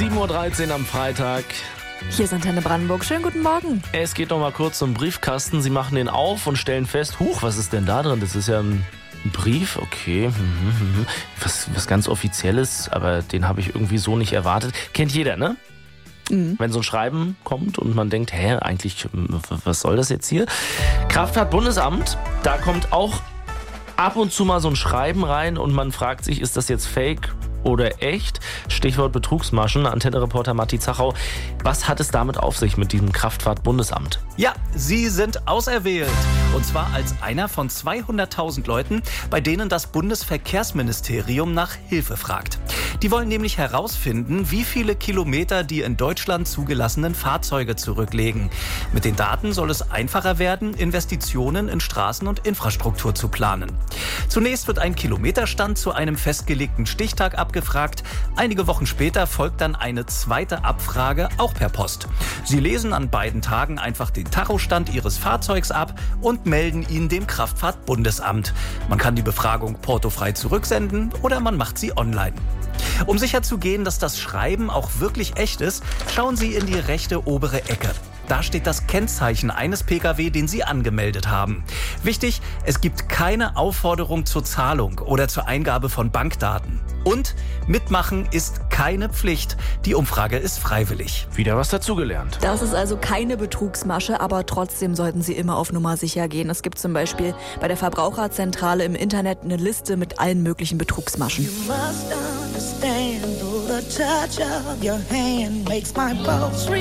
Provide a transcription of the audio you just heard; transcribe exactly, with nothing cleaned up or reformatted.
sieben Uhr dreizehn am Freitag. Hier ist Antenne Brandenburg. Schönen guten Morgen. Es geht noch mal kurz zum Briefkasten. Sie machen den auf und stellen fest, huch, was ist denn da drin? Das ist ja ein Brief, okay. Was, was ganz Offizielles, aber den habe ich irgendwie so nicht erwartet. Kennt jeder, ne? Mhm. Wenn so ein Schreiben kommt und man denkt, hä, eigentlich, was soll das jetzt hier? Kraftfahrt-Bundesamt, da kommt auch ab und zu mal so ein Schreiben rein und man fragt sich, ist das jetzt fake oder echt? Stichwort Betrugsmaschen. Antenne-Reporter Matti Zachau. Was hat es damit auf sich mit diesem Kraftfahrt-Bundesamt? Ja, Sie sind auserwählt. Und zwar als einer von zweihunderttausend Leuten, bei denen das Bundesverkehrsministerium nach Hilfe fragt. Die wollen nämlich herausfinden, wie viele Kilometer die in Deutschland zugelassenen Fahrzeuge zurücklegen. Mit den Daten soll es einfacher werden, Investitionen in Straßen und Infrastruktur zu planen. Zunächst wird ein Kilometerstand zu einem festgelegten Stichtag abgefragt. Einige Wochen später folgt dann eine zweite Abfrage, auch per Post. Sie lesen an beiden Tagen einfach den Tachostand Ihres Fahrzeugs ab und melden ihn dem Kraftfahrt-Bundesamt. Man kann die Befragung portofrei zurücksenden oder man macht sie online. Um sicherzugehen, dass das Schreiben auch wirklich echt ist, schauen Sie in die rechte obere Ecke. Da steht das Kennzeichen eines Pkw, den Sie angemeldet haben. Wichtig, es gibt keine Aufforderung zur Zahlung oder zur Eingabe von Bankdaten. Und mitmachen ist keine Pflicht. Die Umfrage ist freiwillig. Wieder was dazugelernt. Das ist also keine Betrugsmasche, aber trotzdem sollten Sie immer auf Nummer sicher gehen. Es gibt zum Beispiel bei der Verbraucherzentrale im Internet eine Liste mit allen möglichen Betrugsmaschen. You must understand, the touch of your hand makes my pulse